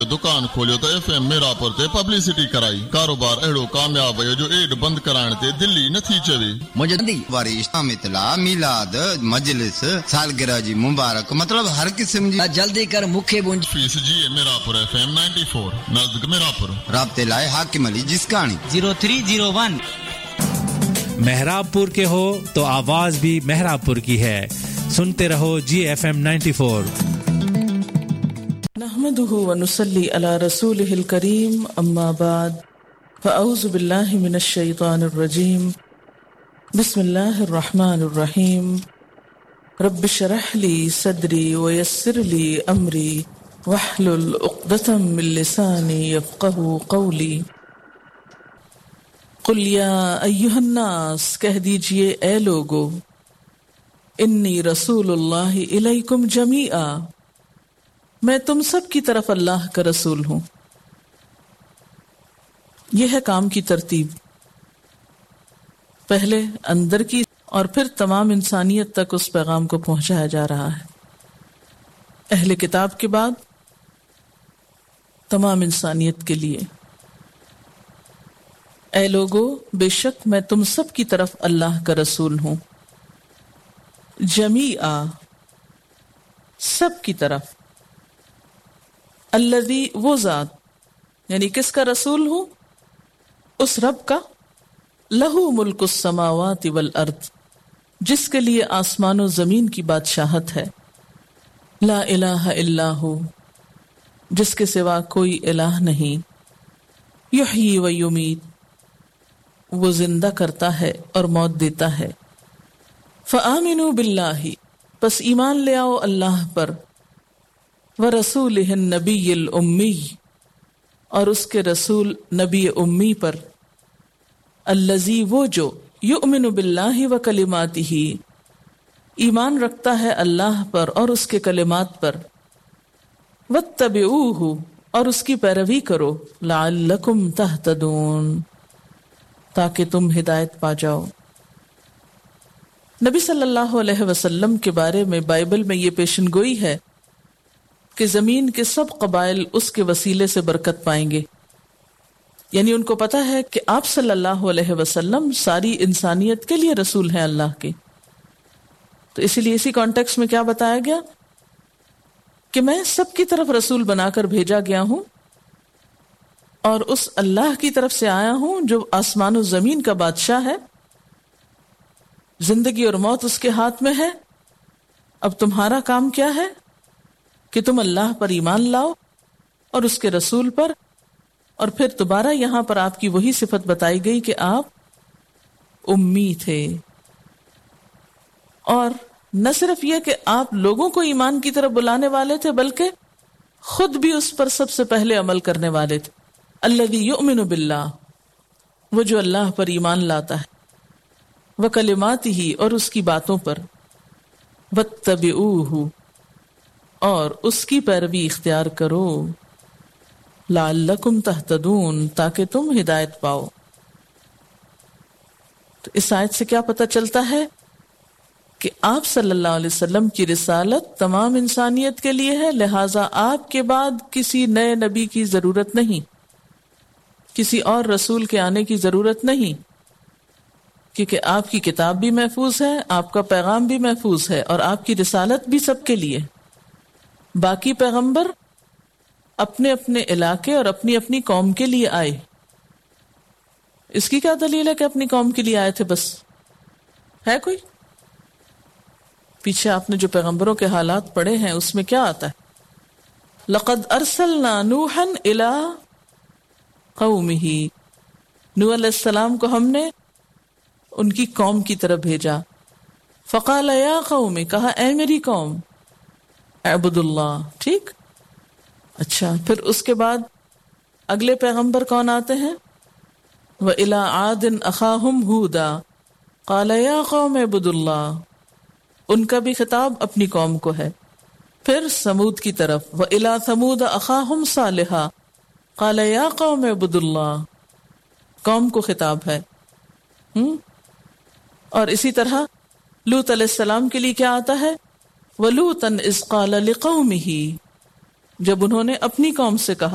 दुकान खोलियो तो FM मीरापुर ते पब्लिसिटी कराई। कारोबार अहिड़ो कामयाब है जो एड बंद कराइण ते दिल्ली नथी चवे। मुजद्दी वारी इस्लाम इतला मिलाद मजलिस सालगिरह जी मुबारक मतलब हर किस्म जी जल्दी कर मुखे बुंज फीस जी मीरापुर FM 94 नजदीक मीरापुर। राब्ते लाए हाकिम अली जिसकानी 0301। मेहराबपुर के हो तो आवाज भी मेहराबपुर की है। सुनते रहो GFM 94। नहमदुहु व नुसल्ली अला रसूलिहिल करीम अम्मा बाद फ़अऊज़ु बिल्लाहि मिनश शैतानिर रजीम बिस्मिल्लाहिर रहमानिर रहीम रब्बि श्रह ली सदरी व यस्सिर ली अमरी वहलुल उक़दतम मिन लिसानी यफ़क़हू क़ौली। कुल या अय्युहन नास, कह दीजिए ए लोगो, इन्नी रसूलुल्लाहि इलैकुम जमीआ, मैं तुम सब की तरफ अल्लाह का रसूल हूं। यह है काम की तरतीब, पहले अंदर की और फिर तमाम इंसानियत तक उस पैगाम को पहुंचाया जा रहा है। अहले किताब के बाद तमाम इंसानियत के लिए। ऐ लोगो, बेशक मैं तुम सब की तरफ अल्लाह का रसूल हूं। जमीआ, सब की तरफ। अल्लज़ी, वो जात, यानी किसका रसूल हूं? उस रब का। लहू मुल्कुस समावाति वल अर्द, जिसके लिए आसमानों जमीन की बादशाहत है। ला इलाहा इल्ला हु, जिसके सिवा कोई इलाह नहीं। युहयी व युमीत, वो जिंदा करता है और मौत देता है। फ़आमिनू बिल्लाहि, बस ईमान ले आओ अल्लाह पर। व रसूलिहिन नबिय्यिल उम्मी, और उसके रसूल नबी उम्मी पर। अल्लज़ी, वो जो युमिनु बिल्लाहि व कलिमातिही, ईमान रखता है अल्लाह पर और उसके कलिमात पर। वत्तबिऊहु, और उसकी पैरवी करो। लअल्लकुम तहतदून, ताकि तुम हिदायत पा जाओ। नबी सल्लल्लाहु अलैहि वसल्लम के बारे में बाइबल में ये पेशनगोई है कि जमीन के सब कबाइल उसके वसीले से बरकत पाएंगे। यानी उनको पता है कि आप सल्लल्लाहु अलैहि वसल्लम सारी इंसानियत के लिए रसूल हैं अल्लाह के। तो इसीलिए इसी कॉन्टेक्स्ट में क्या बताया गया कि मैं सबकी तरफ रसूल बनाकर भेजा गया हूं और उस अल्लाह की तरफ से आया हूं जो आसमान और जमीन का बादशाह है। जिंदगी और मौत उसके हाथ में है। अब तुम्हारा काम क्या है कि तुम अल्लाह पर ईमान लाओ और उसके रसूल पर। और फिर दोबारा यहां पर आपकी वही सिफत बताई गई कि आप उम्मी थे। और न सिर्फ यह कि आप लोगों को ईमान की तरफ बुलाने वाले थे, बल्कि खुद भी उस पर सबसे पहले अमल करने वाले थे। अल्लज़ी युमिनु बिल्लाह, वो जो अल्लाह पर ईमान लाता है। व कलिमातिही, और उसकी बातों पर। वत्तबिऊहु, और उसकी पैरवी इख्तियार करो। लअल्लकुम तहतदून, ताकि तुम हिदायत पाओ। तो इस आयत से क्या पता चलता है कि आप सल्लल्लाहु अलैहि वसल्लम की रिसालत तमाम इंसानियत के लिए है। लिहाजा आपके बाद किसी नए नबी की जरूरत नहीं, किसी और रसूल के आने की जरूरत नहीं, क्योंकि आपकी किताब भी महफूज है, आपका पैगाम भी महफूज है और आपकी रिसालत भी सबके लिए। बाकी पैगंबर अपने अपने इलाके और अपनी अपनी कौम के लिए आए। इसकी क्या दलील है कि अपनी कौम के लिए आए थे? बस है कोई? पीछे आपने जो पैगंबरों के हालात पढ़े हैं उसमें क्या आता है? लक़द अरसलना नूहन इला क़ौमिही, नूह अलैहिस्सलाम को हमने उनकी कौम की तरफ भेजा। फ़क़ाल या क़ौमी, कहा ऐ मेरी कौम, अब्दुल्लाह। ठीक, अच्छा, फिर उसके बाद अगले पैगंबर कौन आते हैं? व इला आदिन अखाहुम हूदा क़ाल या क़ौम अब्दुल्लाह, उनका भी खिताब अपनी कौम को है। फिर समूद की तरफ, व इला समूद अखाहुम सालिहा क़ाल या क़ौम अब्दुल्लाह, कौम को खिताब है। और इसी तरह लूत अलैहिस्सलाम के लिए क्या आता है? वलूतन इज़ क़ाल लिक़ौमिही, जब उन्होंने अपनी कौम से कहा